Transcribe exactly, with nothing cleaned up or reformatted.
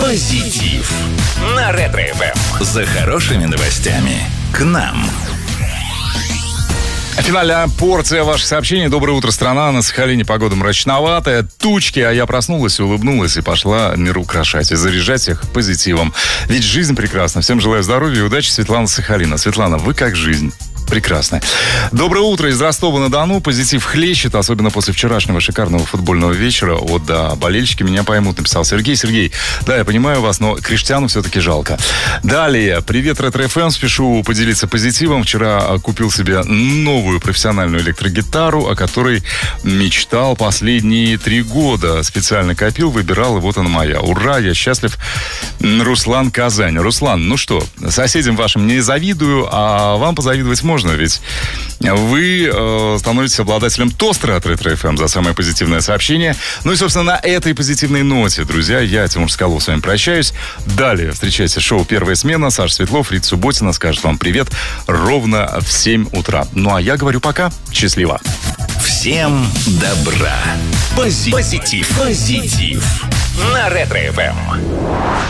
Позитив на Ретро-эф эм. За хорошими новостями к нам. Финальная порция ваших сообщений. Доброе утро, страна. На Сахалине погода мрачноватая, тучки, а я проснулась, улыбнулась и пошла мир украшать и заряжать их позитивом. Ведь жизнь прекрасна. Всем желаю здоровья и удачи. Светлана Сахалина. Светлана, вы как жизнь? Прекрасно. Доброе утро из Ростова-на-Дону. Позитив хлещет, особенно после вчерашнего шикарного футбольного вечера. Вот, да, болельщики меня поймут, написал Сергей. Сергей, да, я понимаю вас, но Криштиану все-таки жалко. Далее. Привет, Ретро-эф эм. Спешу поделиться позитивом. Вчера купил себе новую профессиональную электрогитару, о которой мечтал последние три года. Специально копил, выбирал, и вот она моя. Ура, я счастлив. Руслан, Казань. Руслан, ну что, соседям вашим не завидую, а вам позавидовать можно. Ведь вы э, становитесь обладателем тостера от Ретро-эф эм за самое позитивное сообщение. Ну и, собственно, на этой позитивной ноте, друзья, я, Тимур Соколов, с вами прощаюсь. Далее встречайте шоу «Первая смена». Саша Светлов, Рита Субботина скажет вам привет ровно в семь утра. Ну а я говорю пока. Счастливо. Всем добра. Пози- Позитив. Позитив. На Ретро-эф эм.